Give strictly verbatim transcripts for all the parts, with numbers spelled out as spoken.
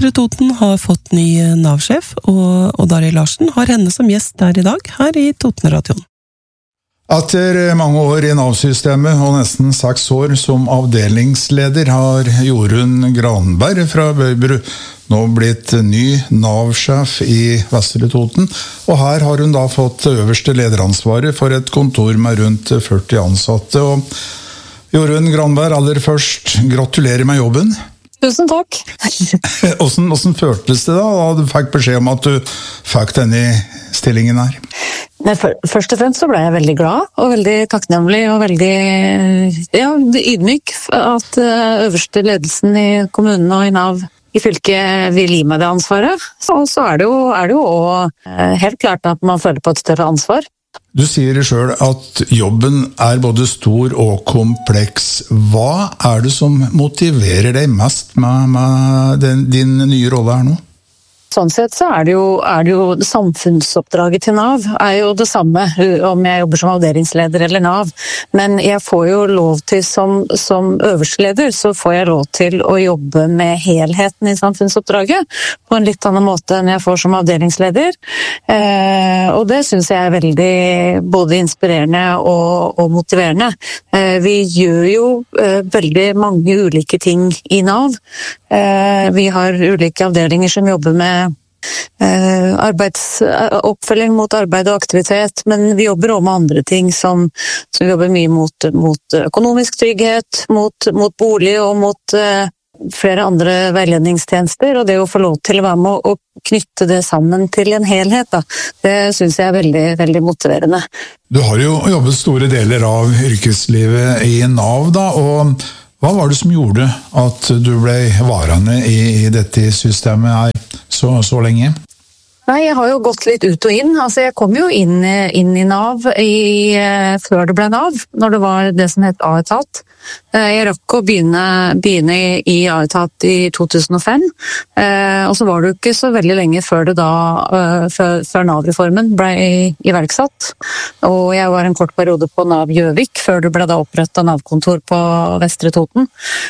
Vestre Toten har fått ny Nav-sjef, og Odd Arild Larsen har henne som gjest der i dag, her i Totenradioen. Etter mange år i Nav-systemet og nesten seks år som avdelingsleder har Jorunn Granberg fra Bøybru nå blitt ny Nav-sjef i Vestre Toten, og her har hun da fått øverste lederansvaret for et kontor med rundt førti ansatte. Og Jorunn Granberg, aller først, gratulerer med jobben. Tusen takk. Hvordan, hvordan føltes det da, da du fikk beskjed om at du fikk denne stillingen her? Nei, for, først og fremst så ble jeg veldig glad, og veldig takknemlig, og veldig ja, ydmyk at øverste ledelsen i kommunen og i Nav i fylket vil gi meg det ansvaret. Og så er det jo, er det jo også helt klart at man føler på et større ansvar. Du sier selv at jobben er både stor og kompleks. Hva er det som motiverer deg mest med, med den, din nye rolle her nå? Sånn sett så er det, jo, er det jo samfunnsoppdraget til Nav er jo det samme om jeg jobber som avdelingsleder eller Nav, men jeg får jo lov til som, som øverste leder, så får jeg lov til å jobbe med helheten i samfunnsoppdraget på en litt annen måte enn jeg får som avdelingsleder, eh, og det synes jeg er veldig både inspirerende og, og motiverende. Eh, vi gjør jo eh, veldig mange ulike ting i Nav. Eh, vi har ulike avdelinger som jobber med arbeids, oppfølging mot arbeid og aktivitet, men vi jobber også med andre ting som, som vi jobber mye mot, mot økonomisk trygghet, mot, mot bolig og mot uh, flere andre veiledningstjenester, og det å få lov til å være med å knytte det sammen til en helhet, da, det synes jeg er veldig, veldig motiverende. Du har jo jobbet store deler av yrkeslivet i Nav, da, og hva var det som gjorde at du ble varende i, i dette systemet her så, så lenge? Nei, jeg har jo gått litt ut og inn. Altså, jeg kom jo inn, inn i Nav i, før det ble Nav, når det var det som het A-etat. Jeg rakk å begynne, begynne i A-etat i to tusen og fem, og så var det jo ikke så veldig lenge før det da, før, før Nav-reformen ble iverksatt. Og jeg var en kort periode på Nav Gjøvik, før det ble da opprettet Nav-kontor på Vestre Toten.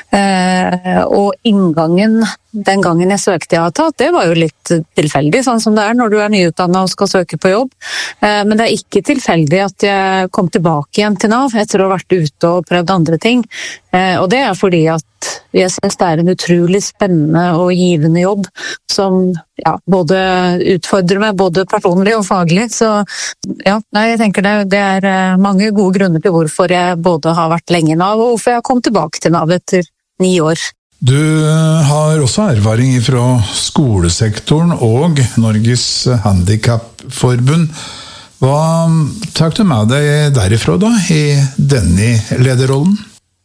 Og inngangen den gangen jeg søkte i A-etat, det var jo litt tilfeldig, sånn som det er når du er nyutdannet og skal søke på jobb. Men det er ikke tilfeldig at jeg kom tilbake igjen til Nav etter å ha vært ute og prøvd andre ting. Og det er fordi at jeg synes det er en utrolig spennende og givende jobb som ja, både utfordrer meg, både personlig og faglig. Så ja, nei, jeg tenker det, det er mange gode grunner til hvorfor jeg både har vært lenge i Nav, og hvorfor jeg kom tilbake til Nav etter ni år. Du har også erfaring fra skolesektoren og Norges Handicapforbund. Hva tar du med deg derifra da, i denne lederrollen?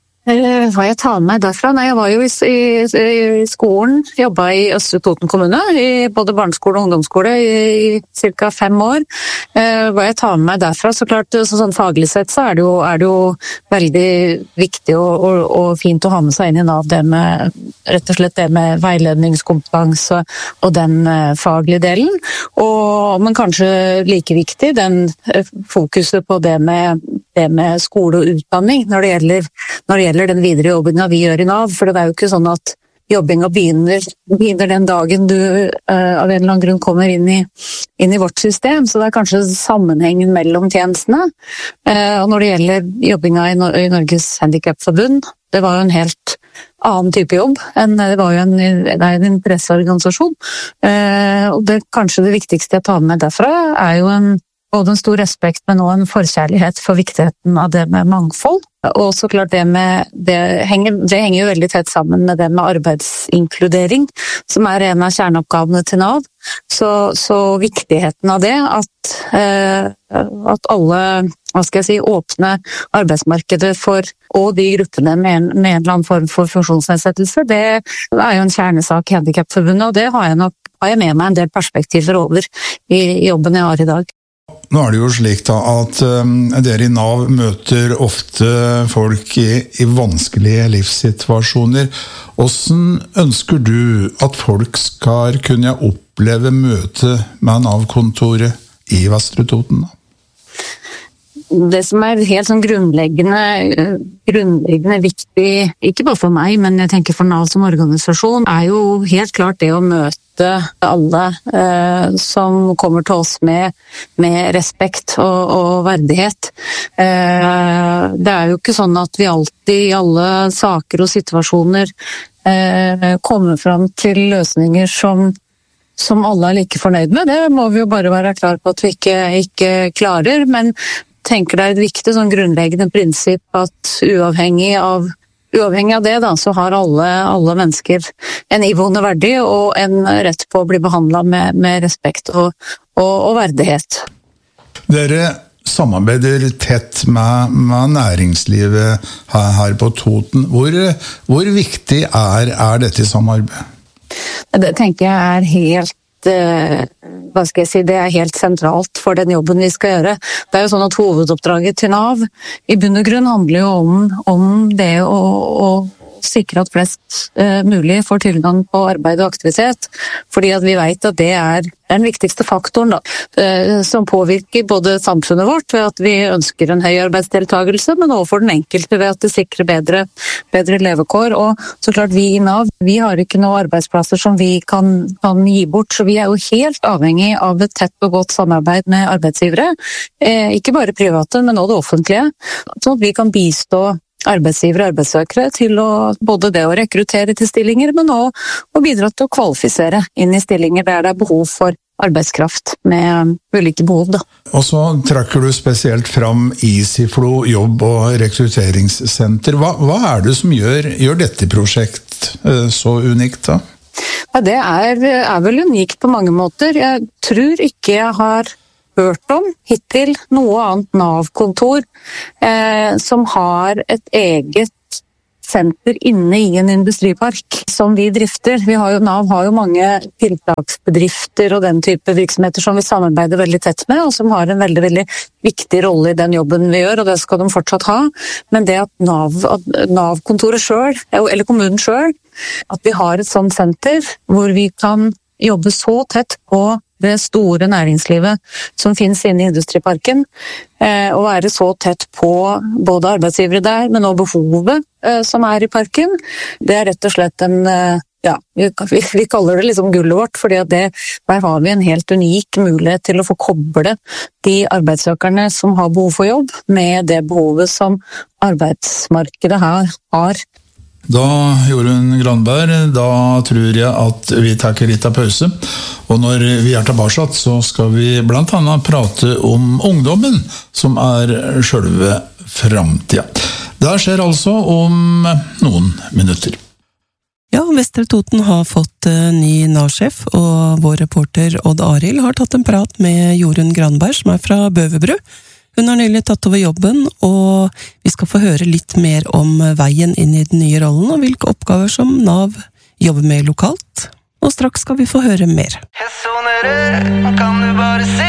Hva jeg tar med meg derfra? Nei, jeg var jo i, i, i skolen, jobbet i Østre Toten kommune, i både barneskole og ungdomsskole i, i cirka fem år. Eh, hva jeg tar med meg derfra, så klart, så, sånn faglig sett, så er det jo, er det jo veldig viktig og, og, og fint å ha med seg inn i Nav, det med, rett og slett det med veiledningskompetanse og den eh, faglige delen. Og, men kanskje like viktig, den eh, fokuset på det med, det med skole og utdanning, når det gjelder, når det gjelder den videre jobbinga vi gjør i Nav, for det er jo ikke sånn at jobbinga begynner, begynner den dagen du uh, av en eller annen grunn kommer inn i, inn i vårt system, så det er kanskje sammenhengen mellom tjenestene. Uh, og når det gjelder jobbinga i, Nor- i Norges Handicapforbund, det var jo en helt annen type jobb, enn det var jo en, det er en interesseorganisasjon. Uh, og det kanskje det viktigste jeg tar med derfra er jo en både en stor respekt, men også en forkjærlighet for viktigheten av det med mangfold. Og så klart det med, det henger, det henger jo veldig tett sammen med det med arbeidsinkludering, som er en av kjerneoppgavene til Nav. Så, så viktigheten av det, at, eh, at alle, hva skal jeg si, åpne arbeidsmarkedet for, og de gruppene med en, med en eller annen form for funksjonsnedsettelse, det er jo en kjernesak i Handicapforbundet, og det har jeg nok, har jeg med meg en del perspektiver over i jobben jeg har i dag. Nå er det jo slik da at um, dere i Nav møter ofte folk i, i vanskelige livssituasjoner. Hvordan ønsker du at folk skal kunne oppleve møte med Nav-kontoret i Vestre Toten? det som er helt sånn grunnleggende, grunnleggende viktig, ikke bare for meg, men jeg tenker for Nav som organisasjon, er jo helt klart det å møte alle eh, som kommer til oss med, med respekt og, og verdighet. Eh, det er jo ikke sånn at vi alltid i alle saker og situasjoner eh, kommer fram til løsninger som som alle er like fornøyd med. Det må vi jo bare være klar på at vi ikke, ikke klarer, men tenker det er et viktig sånn grunnleggende prinsipp at uavhengig av, uavhengig av det da, så har alle, alle mennesker en iboende verdi og en rett på å bli behandlet med, med respekt og, og, og verdighet. Dere samarbeider tett med, med næringslivet her, her på Toten. Hvor, hvor viktig er, er dette samarbeidet? Det tenker jeg er helt, hva skal jeg si, det er helt sentralt for den jobben vi skal gjøre. Det er jo sånn at hovedoppdraget til Nav i bunn og grunn handler jo om, om det å, å sikre at flest uh, mulig får tilgang på arbeid og aktivitet, fordi at vi vet at det er den viktigste faktoren da, uh, som påvirker både samfunnet vårt ved at vi ønsker en høy arbeidsdeltagelse, men også for den enkelte ved at det sikrer bedre, bedre levekår. Og så klart vi i Nav, vi har ikke noen arbeidsplasser som vi kan, kan gi bort, så vi er jo helt avhengig av et tett og godt samarbeid med arbeidsgivere, uh, ikke bare private, men også det offentlige, sånn at vi kan bistå arbeidsgivere og arbeidssøkere til å, både det å rekruttere til stillinger, men også å bidra til å kvalifisere inn i stillinger der det er behov for arbeidskraft med ulike behov. Da. Og så trekker du spesielt fram Easyflow jobb- og rekrutteringssenter. Hva, hva er det som gjør, gjør dette prosjekt så unikt da? Ja, det er, er vel unikt på mange måter. Jeg tror ikke jeg har hørt om hittil noe annet Nav-kontor eh, som har et eget senter inne i en industripark som vi drifter. Vi har jo, Nav har jo mange tiltaksbedrifter og den type virksomheter som vi samarbeider veldig tett med, og som har en veldig, veldig viktig rolle i den jobben vi gjør, og det skal de fortsatt ha. Men det at Nav, at Nav-kontoret selv, eller kommunen selv, at vi har et sånt senter hvor vi kan jobbe så tett på det store næringslivet som finnes inne i industriparken, eh, og være så tett på både arbeidsgivere der, men også behovet eh, som er i parken. Det er rett og slett en, eh, ja, vi, vi kaller det liksom gullet vårt, fordi at det, der har vi en helt unik mulighet til å få koble de arbeidssøkerne som har behov for jobb, med det behovet som arbeidsmarkedet her har. Da, Jorunn Granberg, da tror jeg at vi tar litt av pause, og når vi er tilbake så skal vi blant annet prate om ungdommen som er selve fremtiden. Det skjer altså om noen minutter. Ja, Vestre Toten har fått ny Nav-sjef, og vår reporter Odd Arild har tatt en prat med Jorunn Granberg, som er fra Bøverbru. Hun har nylig tatt over jobben, og vi skal få høre litt mer om veien inn i den nye rollen, og hvilke oppgaver som Nav jobber med lokalt. Og straks skal vi få høre mer. Jeg soner, kan du bare se